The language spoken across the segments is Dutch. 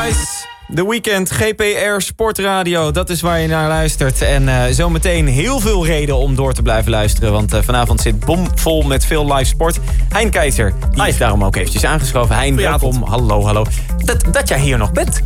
Nice. The Weeknd, GPR Sportradio, dat is waar je naar luistert. En zometeen heel veel reden om door te blijven luisteren. Want vanavond zit bomvol met veel live sport. Hein Keizer, die is daarom ook eventjes aangeschoven. Hein, welkom. Hallo. Dat jij hier nog bent.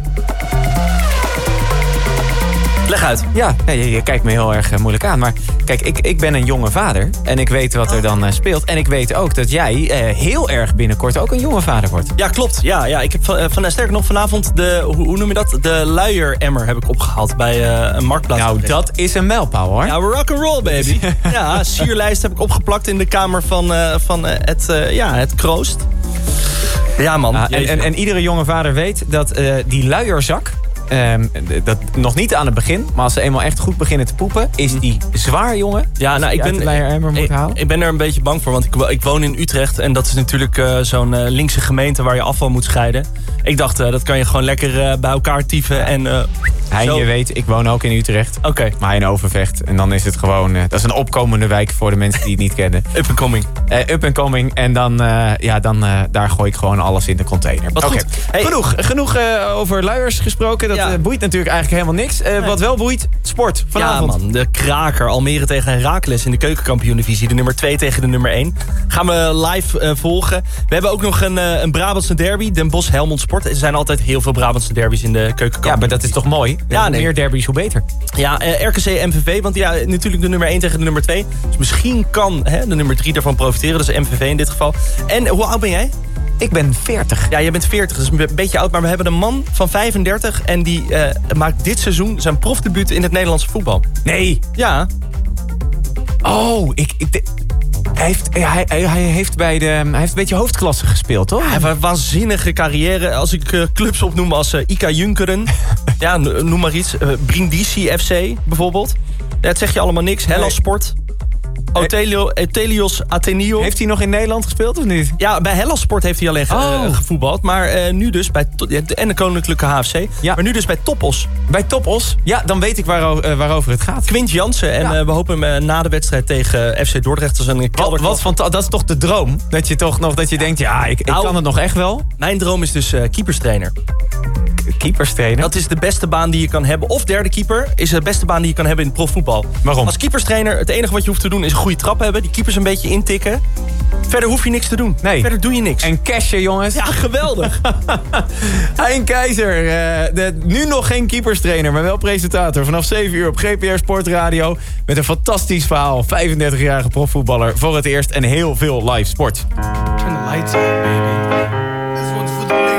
Leg uit. Ja, je kijkt me heel erg moeilijk aan. Maar kijk, ik ben een jonge vader. En ik weet wat er dan speelt. En ik weet ook dat jij heel erg binnenkort ook een jonge vader wordt. Ja, klopt. Ja, ik heb sterker nog vanavond hoe noem je dat? De luieremmer heb ik opgehaald bij een marktplaats. Nou, dat is een mijlpaal, hoor. Ja, rock'n'roll, baby. Ja, sierlijst heb ik opgeplakt in de kamer van het kroost. Ja, man. En iedere jonge vader weet dat die luierzak... dat nog niet aan het begin, maar als ze eenmaal echt goed beginnen te poepen, is die zwaar, jongen. Ja, nou, ik ben er een beetje bang voor, want ik woon in Utrecht en dat is natuurlijk zo'n linkse gemeente waar je afval moet scheiden. Ik dacht, dat kan je gewoon lekker bij elkaar tieven en... Hein, je weet, ik woon ook in Utrecht. Oké. Maar in Overvecht. En dan is het gewoon... dat is een opkomende wijk voor de mensen die het niet kennen. Up and coming. Up and coming. En dan daar gooi ik gewoon alles in de container. Wat goed. Hey. Genoeg over luiers gesproken. Dat boeit natuurlijk eigenlijk helemaal niks. Wat wel boeit, sport vanavond. Ja, man. De kraker. Almere tegen Heracles in de keukenkampioen-divisie. De nummer 2 tegen de nummer 1. Gaan we live volgen. We hebben ook nog een Brabantse derby. Den Bosch-Helmond Sport. Er zijn altijd heel veel Brabantse derbies in de keukenkampioen. Ja, maar dat is toch mooi? Hoe meer derbies, hoe beter. Ja, RKC-MVV, want ja, natuurlijk de nummer 1 tegen de nummer 2. Dus misschien kan de nummer 3 daarvan profiteren. Dus MVV in dit geval. En hoe oud ben jij? Ik ben 40. Ja, jij bent 40, dus een beetje oud. Maar we hebben een man van 35 en die maakt dit seizoen zijn profdebuut in het Nederlandse voetbal. Nee. Ja. Oh, Hij heeft een beetje hoofdklasse gespeeld, toch? Hij heeft een waanzinnige carrière. Als ik clubs opnoem als Ika Junkeren. Ja, noem maar iets. Brindisi FC bijvoorbeeld. Ja, het zeg je allemaal niks. Hellas Sport. Otelios Ateneo. Heeft hij nog in Nederland gespeeld of niet? Ja, bij Hellas Sport heeft hij alleen gevoetbald. Maar nu dus bij... En de Koninklijke HFC. Ja. Maar nu dus bij Topos. Bij Topos? Ja, dan weet ik waarover het gaat. Quint Jansen. En we hopen hem na de wedstrijd tegen FC Dordrecht... Dat is toch de droom? Dat je denkt, ik kan het nog echt wel? Mijn droom is dus keeperstrainer. Keeperstrainer? Dat is de beste baan die je kan hebben. Of derde keeper is de beste baan die je kan hebben in het profvoetbal. Waarom? Als keeperstrainer, het enige wat je hoeft te doen is een goede trap hebben. Die keepers een beetje intikken. Verder hoef je niks te doen. Nee. Verder doe je niks. En cashen, jongens. Ja, geweldig. Hein Keizer, nu nog geen keeperstrainer, maar wel presentator. Vanaf 7 uur op GPR Sportradio. Met een fantastisch verhaal. 35-jarige profvoetballer. Voor het eerst en heel veel live sport. Turn the lights up, baby.